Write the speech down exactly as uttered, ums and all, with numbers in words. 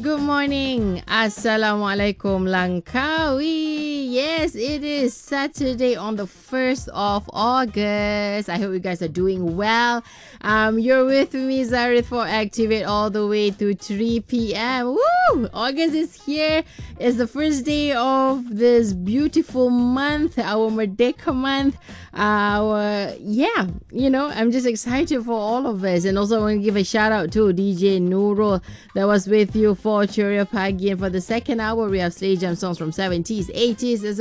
good morning. Assalamualaikum Langkawi. Yes, it is Saturday on the first of August. I hope you guys are doing well. Um, you're with me, Zarith, for Activate all the way to three p.m. Woo! August is here. It's the first day of this beautiful month, our Merdeka month. Our, yeah, you know, I'm just excited for all of us. And also I want to give a shout out to D J Nurul that was with you for Churia Pagi. And for the second hour, we have Slay Jam songs from seventies, eighties,